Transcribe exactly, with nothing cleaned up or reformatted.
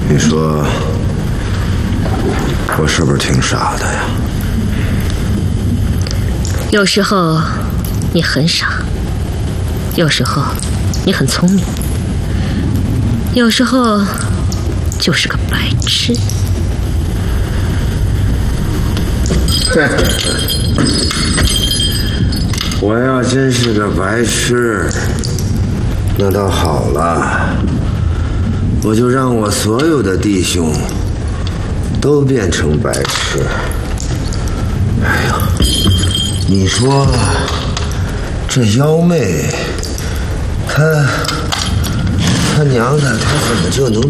你说我是不是挺傻的呀？ 有时候你很傻，有时候你很聪明，有时候就是个白痴。 我要真是个白痴，那倒好了，我就让我所有的弟兄都变成白痴。哎呀，你说这幺妹，她她娘的，她怎么就能